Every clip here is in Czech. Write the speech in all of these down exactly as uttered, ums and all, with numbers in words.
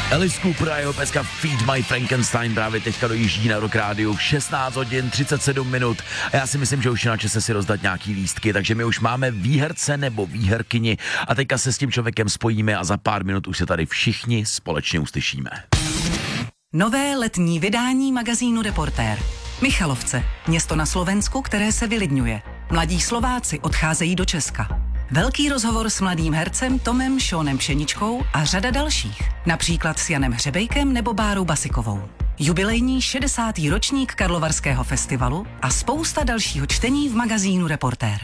Alice Cooper a jeho peska Feed My Frankenstein právě teďka dojíždí na Rock Rádiu, šestnáct hodin třicet sedm minut a já si myslím, že už je na čase si rozdat nějaký lístky, takže my už máme výherce nebo výherkyni a teďka se s tím člověkem spojíme a za pár minut už se tady všichni společně uslyšíme. Nové letní vydání magazínu Reportér. Michalovce, město na Slovensku, které se vylidňuje. Mladí Slováci odcházejí do Česka. Velký rozhovor s mladým hercem Tomem Šónem Pšeničkou a řada dalších. Například s Janem Hřebejkem nebo Bárou Basikovou. Jubilejní šedesátý ročník Karlovarského festivalu a spousta dalšího čtení v magazínu Reportér.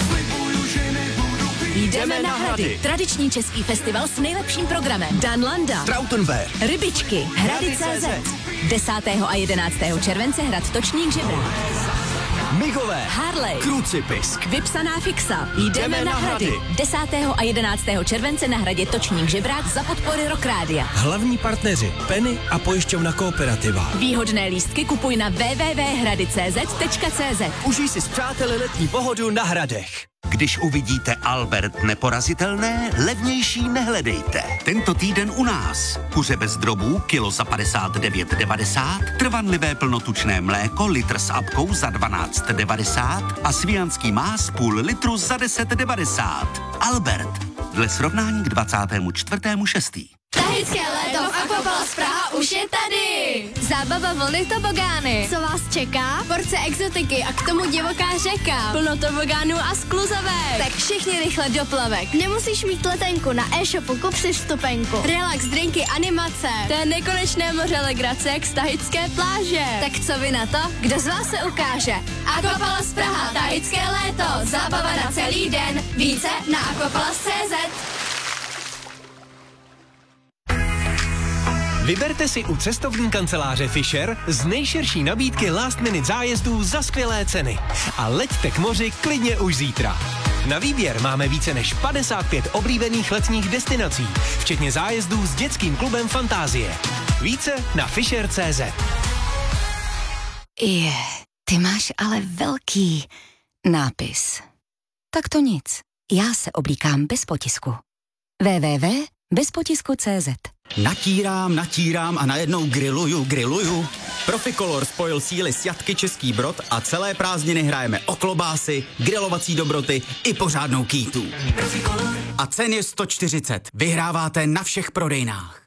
Jdeme na Hrady. Tradiční český festival s nejlepším programem. Dan Landa, Trautenberg, Rybičky, Hrady tečka cé zet. desátého a jedenáctého července hrad Točník Žebrák. Migové, Harley, Krucipisk, Vypsaná fixa. Jdeme na Hrady. desátého a jedenáctého července na hradě Točník Žebrák za podpory Rock Rádia. hlavní partneři Penny a pojišťovna Kooperativa. Výhodné lístky kupuj na w w w tečka hrady tečka cé zet tečka cé zet. Užij si s přáteli letní pohodu na Hradech. Když uvidíte Albert neporazitelné, levnější nehledejte. Tento týden u nás. Kuře bez drobů, kilo za padesát devět devadesát, trvanlivé plnotučné mléko, litr s apkou za dvanáct devadesát a svijanský más půl litru za deset devadesát. Albert. Dle srovnání k dvacátému čtvrtému šestý Tahické léto v Aquapalace Praha už je tady! Zábava vlny tobogány. Co vás čeká? Porce exotiky a k tomu divoká řeka. Plno tobogánů a skluzavek. Tak všichni rychle do plavek. Nemusíš mít letenku, na e-shopu kup si vstupenku. Relax, drinky, animace. To je nekonečné moře legrace jak z tahické pláže. Tak co vy na to? Kdo z vás se ukáže? Aquapalace Praha, tahické léto. Zábava na celý den. Více na aquapalace tečka cé zet. Vyberte si u cestovní kanceláře Fisher z nejširší nabídky last minute zájezdů za skvělé ceny. A leďte k moři klidně už zítra. Na výběr máme více než padesát pět oblíbených letních destinací, včetně zájezdů s dětským klubem Fantázie. Více na fisher tečka cé zet. Je, ty máš ale velký nápis. Tak to nic. Já se oblíkám bez potisku. w w w tečka bez potisku tečka cé zet. Natírám, natírám a najednou grilluju, grilluju. Proficolor spojil síly s Jatky Český Brod a celé prázdniny hrajeme o klobásy, grilovací dobroty i pořádnou kýtu. A cen je sto čtyřicet. Vyhráváte na všech prodejnách.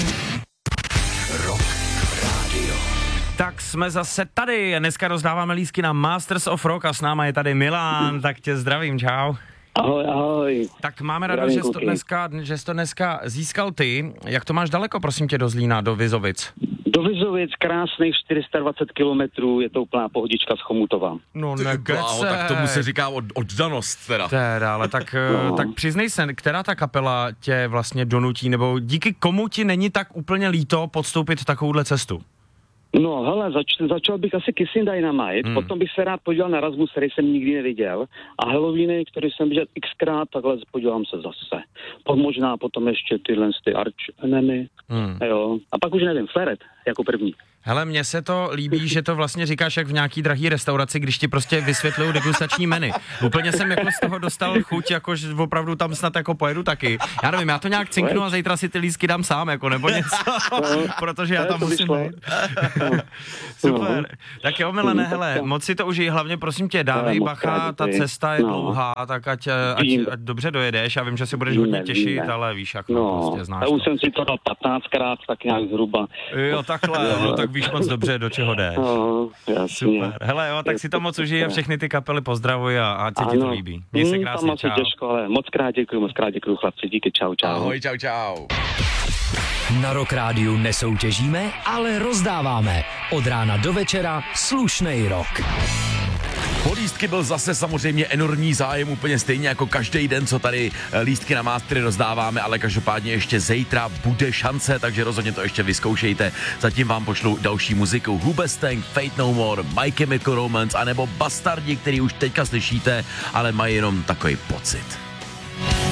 Rock Radio. Tak jsme zase tady. Dneska rozdáváme lístky na Masters of Rock a s náma je tady Milan, tak tě zdravím, čau. Ahoj, ahoj. Tak máme radost, že jsi to dneska, že jsi to dneska získal ty. Jak to máš daleko, prosím tě, do Zlína, do Vizovic? Do Vizovic krásných čtyři sta dvacet kilometrů, je to úplná pohodička z Chomutova. No nekece. Tak tomu se říká od, oddanost teda. Teda, ale tak, no. tak přiznej se, která ta kapela tě vlastně donutí, nebo díky komu ti není tak úplně líto podstoupit takovouhle cestu? No hele, zač, začal bych asi Kissing Dynamite, hmm. potom bych se rád podíval na Rasmus, který jsem nikdy neviděl, a Halloweeny, který jsem viděl xkrát, takhle podívám se zase. Pod možná potom ještě tyhle ty Arch Enemy, hmm. jo, a pak už nevím, Flaret jako první. Hele, mně se to líbí, že to vlastně říkáš jak v nějaký drahý restauraci, když ti prostě vysvětlují degustační menu. Úplně jsem jako z toho dostal chuť, jako že opravdu tam snad jako pojedu taky. Já nevím, já to nějak cinknu a zítra si ty lístky dám sám, jako nebo něco, protože já tam musím být. Super. Tak jo, Milane, hele, moc si to užij, hlavně prosím tě, dávej bacha, ta cesta je dlouhá, tak ať, ať, ať dobře dojedeš, já vím, že si budeš hodně těšit, ale víš, jak no, prostě znáš to. Už jsem si to dal patnáctkrát, tak nějak zhruba. Jo, takhle, no, tak víš moc dobře, do čeho jdeš. No, super. Hele jo, tak si to moc užij a všechny ty kapely pozdravuj a ať se ti to líbí. Měj se krásně, čau. Těžko, ale moc krát děkuju, moc krát děkuju, chlapci, díky, čau, čau. Ahoj, čau, čau. Na Rock Rádiu nesoutěžíme, ale rozdáváme. Od rána do večera slušnej rock. Po lístky byl zase samozřejmě enormní zájem, úplně stejně jako každý den, co tady lístky na Mastery rozdáváme, ale každopádně ještě zítra bude šance, takže rozhodně to ještě vyzkoušejte. Zatím vám pošlu další muziku Hoobastank, Fate No More, My Chemical Romance, anebo Bastardi, který už teďka slyšíte, ale mají jenom takový pocit.